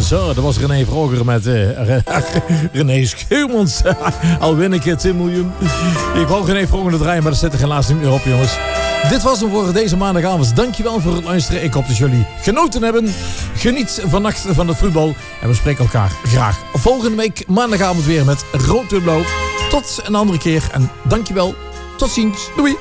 Zo, dat was René Vroger met René Schuurmans. Al win ik 10 miljoen. Ik wou René Vroger draaien, maar dat zit er helaas niet meer op, jongens. Dit was hem voor deze maandagavond. Dankjewel voor het luisteren. Ik hoop dat jullie genoten hebben. Geniet vannacht van het voetbal. En we spreken elkaar graag volgende week maandagavond weer met Rood en Blauw. Tot een andere keer. En dankjewel. Tot ziens. Doei.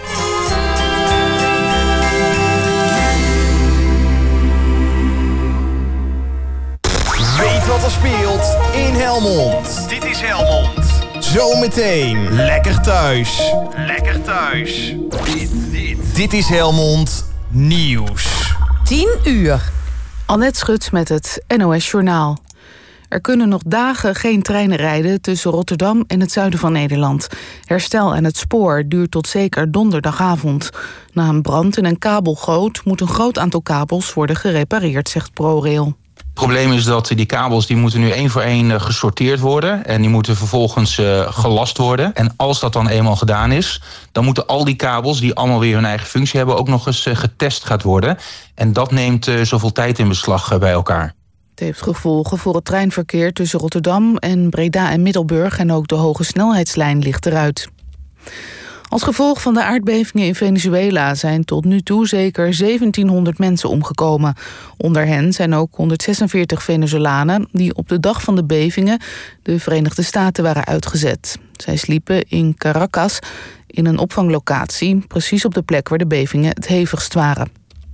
Weet wat er speelt in Helmond. Dit is Helmond. Zometeen lekker thuis. Lekker thuis. Dit is Helmond Nieuws. 10 uur. Annette Schut met het NOS Journaal. Er kunnen nog dagen geen treinen rijden tussen Rotterdam en het zuiden van Nederland. Herstel aan het spoor duurt tot zeker donderdagavond. Na een brand in een kabelgoot moet een groot aantal kabels worden gerepareerd, zegt ProRail. Het probleem is dat die kabels die moeten nu 1 voor 1 gesorteerd worden. En die moeten vervolgens gelast worden. En als dat dan eenmaal gedaan is, dan moeten al die kabels die allemaal weer hun eigen functie hebben ook nog eens getest gaat worden. En dat neemt zoveel tijd in beslag bij elkaar. Het heeft gevolgen voor het treinverkeer tussen Rotterdam en Breda en Middelburg. En ook de hoge snelheidslijn ligt eruit. Als gevolg van de aardbevingen in Venezuela zijn tot nu toe zeker 1700 mensen omgekomen. Onder hen zijn ook 146 Venezolanen die op de dag van de bevingen de Verenigde Staten waren uitgezet. Zij sliepen in Caracas in een opvanglocatie, precies op de plek waar de bevingen het hevigst waren.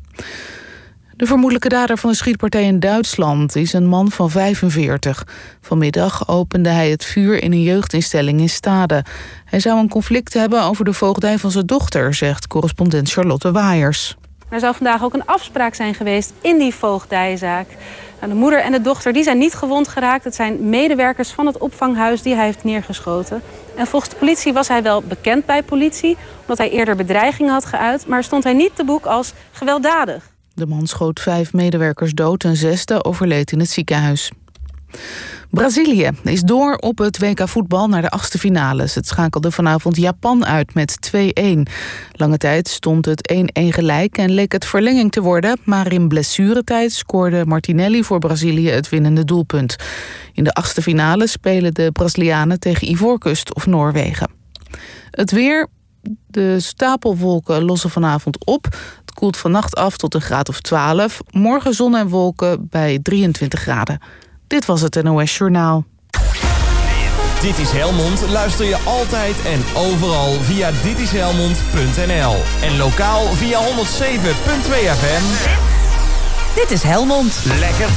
De vermoedelijke dader van de schietpartij in Duitsland is een man van 45. Vanmiddag opende hij het vuur in een jeugdinstelling in Stade. Hij zou een conflict hebben over de voogdij van zijn dochter, zegt correspondent Charlotte Waaiers. Er zou vandaag ook een afspraak zijn geweest in die voogdijzaak. De moeder en de dochter die zijn niet gewond geraakt. Het zijn medewerkers van het opvanghuis die hij heeft neergeschoten. En volgens de politie was hij wel bekend bij politie, omdat hij eerder bedreigingen had geuit, maar stond hij niet te boek als gewelddadig. De man schoot 5 medewerkers dood, een 6e overleed in het ziekenhuis. Brazilië is door op het WK voetbal naar de 8e finales. Het schakelde vanavond Japan uit met 2-1. Lange tijd stond het 1-1 gelijk en leek het verlenging te worden, maar in blessuretijd scoorde Martinelli voor Brazilië het winnende doelpunt. In de 8e finale spelen de Brazilianen tegen Ivoorkust of Noorwegen. Het weer. De stapelwolken lossen vanavond op. Het koelt vannacht af tot een graad of 12. Morgen zon en wolken bij 23 graden. Dit was het NOS Journaal. Dit is Helmond luister je altijd en overal via ditishelmond.nl. En lokaal via 107.2 FM. Dit is Helmond. Lekker